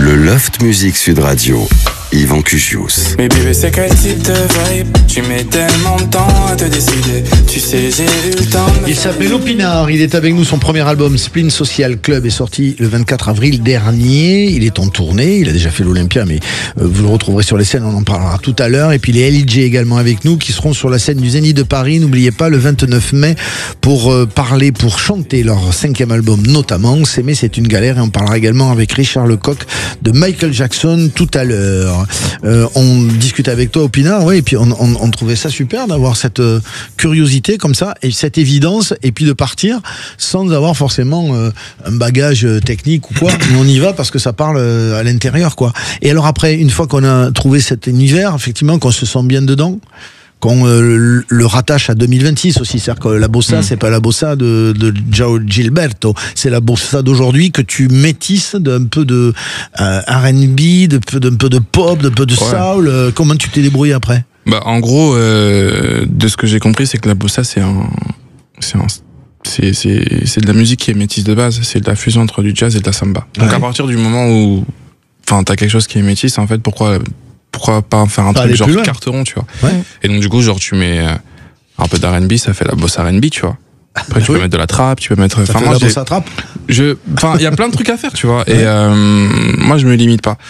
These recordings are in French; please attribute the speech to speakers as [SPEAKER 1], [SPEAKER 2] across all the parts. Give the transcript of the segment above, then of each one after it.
[SPEAKER 1] Le Loft Music Sud Radio, Yvan Cugius.
[SPEAKER 2] Mais bébé, c'est quel type de vibe? Tu mets tellement de temps à te décider. Tu sais, j'ai eu le temps.
[SPEAKER 3] Il s'appelle Opinard, il est avec nous, son premier album Spleen Social Club est sorti le 24 avril dernier. Il est en tournée, il a déjà fait l'Olympia, mais vous le retrouverez sur les scènes, on en parlera tout à l'heure. Et puis les LIJ également avec nous, qui seront sur la scène du Zénith de Paris, n'oubliez pas, le 29 mai, pour chanter leur 5e album notamment. S'aimer, c'est une galère, et on parlera également avec Richard Lecoq de Michael Jackson tout à l'heure. On discute avec toi, Opinard, ouais, et puis on trouvait ça super d'avoir cette curiosité comme ça, et cette évidence, et puis de partir sans avoir forcément un bagage technique ou quoi, mais on y va parce que ça parle à l'intérieur, quoi. Et alors après, une fois qu'on a trouvé cet univers, effectivement, qu'on se sent bien dedans, qu'on le rattache à 2026 aussi, c'est-à-dire que la bossa, c'est pas la bossa de João Gilberto, c'est la bossa d'aujourd'hui que tu métisses d'un peu de R&B, d'un peu de pop, d'un peu de soul. Comment tu t'es débrouillé après?
[SPEAKER 4] Bah, en gros, de ce que j'ai compris, c'est que la bossa, c'est de la musique qui est métisse de base, c'est de la fusion entre du jazz et de la samba. Donc à partir du moment où, enfin, t'as quelque chose qui est métisse, en fait, pourquoi pas faire un truc genre carteron, tu vois. Et donc du coup, genre, tu mets un peu d'R&B, ça fait la bossa R&B, tu vois. Après, tu peux mettre de la trappe, tu peux mettre...
[SPEAKER 3] Ça fait la bossa trap.
[SPEAKER 4] Enfin, il y a plein de trucs à faire, tu vois. Et moi, je me limite pas.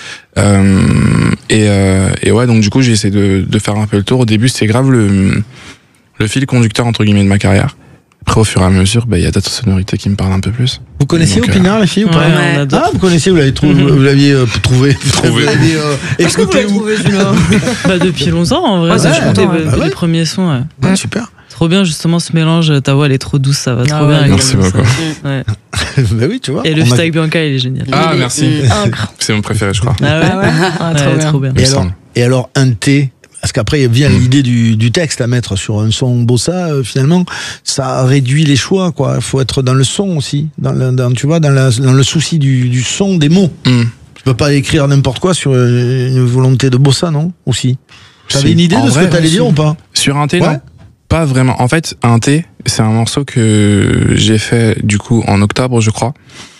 [SPEAKER 4] Et ouais, donc du coup, j'ai essayé de faire un peu le tour. Au début, c'était grave le fil conducteur, entre guillemets, de ma carrière. Après, au fur et à mesure, il y a d'autres sonorités qui me parlent un peu plus.
[SPEAKER 3] Vous connaissiez Opinard, les filles, ou pas? Ah, vous connaissez, vous l'aviez trouvé, vous l'aviez trouvé.
[SPEAKER 5] Est-ce que vous l'avez trouvé, celui-là?
[SPEAKER 6] Depuis longtemps, en vrai. J'ai écouté les premiers sons.
[SPEAKER 3] Ouais, super.
[SPEAKER 6] Trop bien, justement, ce mélange. Ta voix, elle est trop douce, ça va trop bien.
[SPEAKER 4] Merci beaucoup.
[SPEAKER 6] Ouais.
[SPEAKER 3] Bah oui, tu vois.
[SPEAKER 6] Et le feat avec Bianca, il est génial.
[SPEAKER 4] Ah, merci. C'est mon préféré, je crois.
[SPEAKER 6] Ah ouais, trop bien.
[SPEAKER 3] Et alors, un thé. Parce qu'après vient l'idée du texte à mettre sur un son bossa, finalement, ça réduit les choix, quoi. Il faut être dans le son aussi, tu vois, dans le souci du son, des mots. Tu peux pas écrire n'importe quoi sur une volonté de bossa, non? Aussi. T'avais une idée de ce que t'allais dire ou pas?
[SPEAKER 4] Sur un thé, non. Pas vraiment. En fait, un thé, c'est un morceau que j'ai fait, du coup, en octobre, je crois.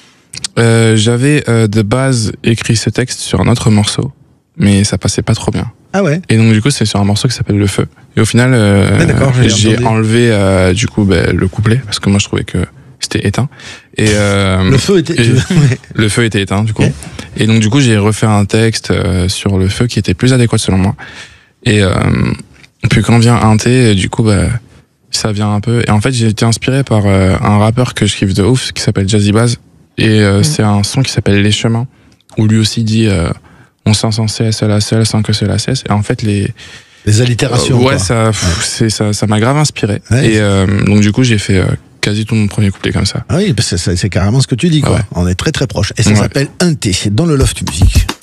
[SPEAKER 4] J'avais de base écrit ce texte sur un autre morceau, mais ça passait pas trop bien.
[SPEAKER 3] Ah ouais.
[SPEAKER 4] Et donc du coup c'est sur un morceau qui s'appelle Le Feu. Et au final j'ai enlevé du coup le couplet parce que moi je trouvais que c'était éteint. Et
[SPEAKER 3] le feu était
[SPEAKER 4] le feu était éteint du coup. Okay. Et donc du coup j'ai refait un texte sur le feu qui était plus adéquat selon moi. Et puis quand vient un thé, du coup ça vient un peu. Et en fait j'ai été inspiré par un rappeur que je kiffe de ouf qui s'appelle Jazzy Bass. Et c'est un son qui s'appelle Les Chemins où lui aussi dit on sent sans cesse, la seule, sans que cela cesse. Et en fait, les
[SPEAKER 3] allitérations.
[SPEAKER 4] Ça m'a grave inspiré. Ouais. Et donc, du coup, j'ai fait quasi tout mon premier couplet comme ça.
[SPEAKER 3] Ah oui, c'est carrément ce que tu dis, quoi. Ouais. On est très très proches. Et ça s'appelle Un thé, dans le Loft Music.